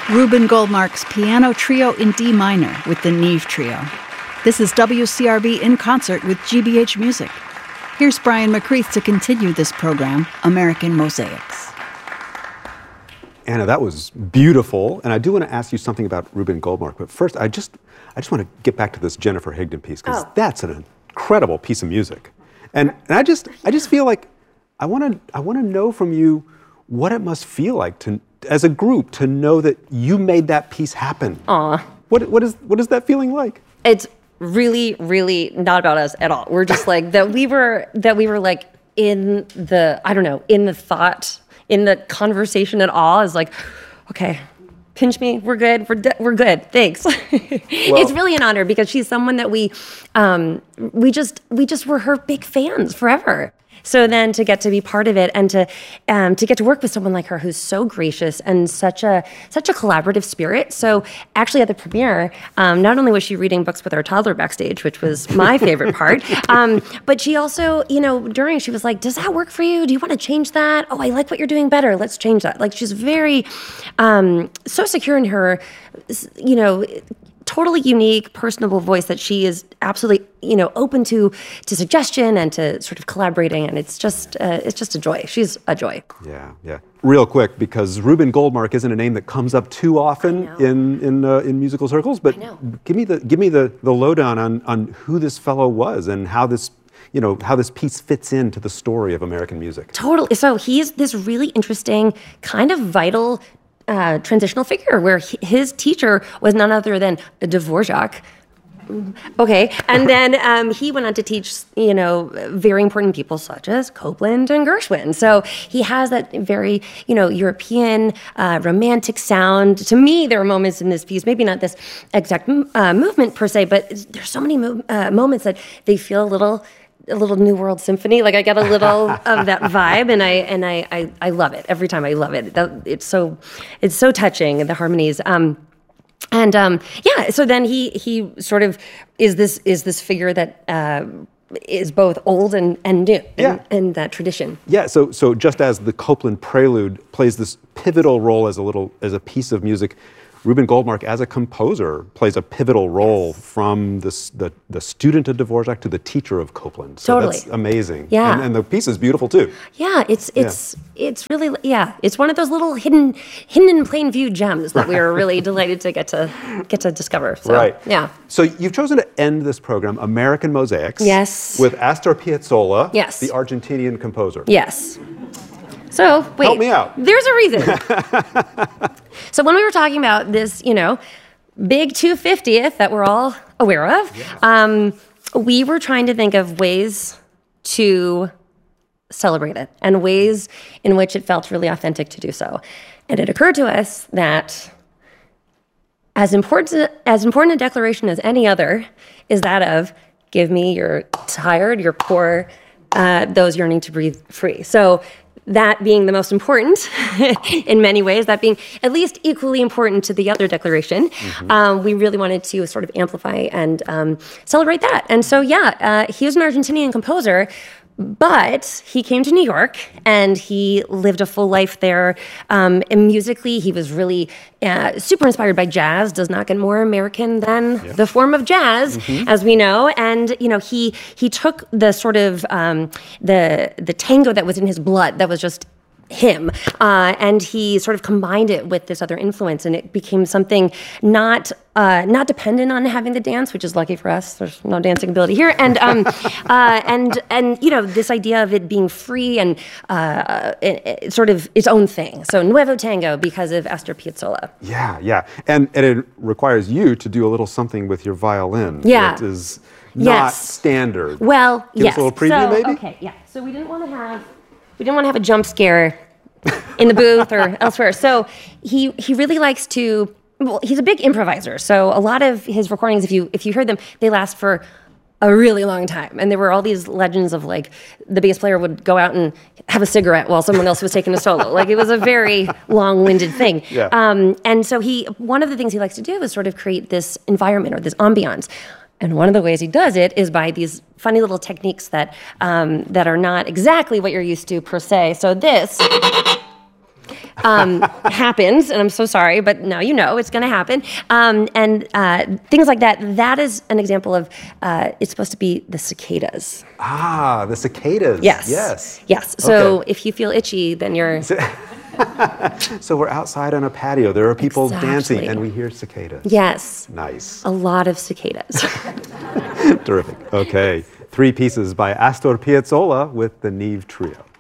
Ruben Goldmark's Piano Trio in D minor with the Neve Trio. This is WCRB in concert with GBH Music. Here's Brian McCreath to continue this program, American Mosaics. Anna, that was beautiful, and I do want to ask you something about Ruben Goldmark, but first I just want to get back to this Jennifer Higdon piece, because that's an incredible piece of music. And I just feel like I want to know from you what it must feel like to, as a group, to know that you made that piece happen. Aw. What is that feeling like? It's really, really not about us at all. We're just like that we were like in the, I don't know, in the thought, in the conversation at all, is like, okay, pinch me, we're good, we're good, thanks. It's really an honor, because she's someone that we just were her big fans forever. So then to get to be part of it, and to get to work with someone like her who's so gracious and such a collaborative spirit. So actually at the premiere, not only was she reading books with our toddler backstage, which was my favorite part, but she also, during, she was like, does that work for you? Do you want to change that? Oh, I like what you're doing better. Let's change that. Like, she's very, so secure in her, totally unique, personable voice, that she is absolutely, open to suggestion and to sort of collaborating, and it's just a joy. She's a joy. Yeah. Real quick, because Ruben Goldmark isn't a name that comes up too often in musical circles, but give me the lowdown on who this fellow was and how this piece fits into the story of American music. Totally. So he's this really interesting, kind of vital transitional figure, where his teacher was none other than Dvorak. Okay, and then he went on to teach, very important people such as Copland and Gershwin. So he has that very, European, romantic sound. To me, there are moments in this piece, maybe not this exact movement per se, but there's so many moments that they feel a little New World Symphony. Like, I get a little of that vibe, and I love it every time. I love it. It's so touching, the harmonies. So then he sort of is this figure that is both old and new in that tradition. Yeah. So just as the Copland Prelude plays this pivotal role as a piece of music, Ruben Goldmark, as a composer, plays a pivotal role from the student of Dvorak to the teacher of Copland. So totally. That's amazing. Yeah. And the piece is beautiful too. Yeah, it's really, it's one of those little hidden in plain view gems that we were really delighted to get to discover. So, right. Yeah. So you've chosen to end this program, American Mosaics. Yes. With Astor Piazzolla. Yes. The Argentinian composer. Yes. So, wait. Help me out. There's a reason. So when we were talking about this, big 250th that we're all aware of, we were trying to think of ways to celebrate it and ways in which it felt really authentic to do so. And it occurred to us that as important a declaration as any other is that of, give me your tired, your poor, those yearning to breathe free. So that being the most important in many ways, that being at least equally important to the other declaration, we really wanted to sort of amplify and celebrate that. And so, he was an Argentinian composer, but he came to New York and he lived a full life there. And musically, he was really super inspired by jazz. Does not get more American than the form of jazz, as we know. And he took the sort of the tango that was in his blood, that was just him, and he sort of combined it with this other influence, and it became something not dependent on having the dance, which is lucky for us. There's no dancing ability here, and this idea of it being free and sort of its own thing. So Nuevo Tango because of Astor Piazzolla. Yeah, and it requires you to do a little something with your violin. Yeah. That is not standard. Well, Give us a little preview, maybe. Okay, yeah. So we didn't want to have a jump scare in the booth or elsewhere. So he really likes to. Well, he's a big improviser. So a lot of his recordings, if you heard them, they last for a really long time. And there were all these legends of, like, the bass player would go out and have a cigarette while someone else was taking a solo. Like, it was a very long-winded thing. Yeah. And so one of the things he likes to do is sort of create this environment or this ambiance. And one of the ways he does it is by these funny little techniques that are not exactly what you're used to per se. So this happens, and I'm so sorry, but now you know it's going to happen. And things like that. That is an example of, it's supposed to be the cicadas. Ah, the cicadas. Yes. Yes. Yes. So Okay. if you feel itchy, then you're... So we're outside on a patio. There are people dancing, Exactly. and we hear cicadas. Yes. Nice. A lot of cicadas. Terrific. Okay. 3 pieces by Astor Piazzolla with the Neve Trio.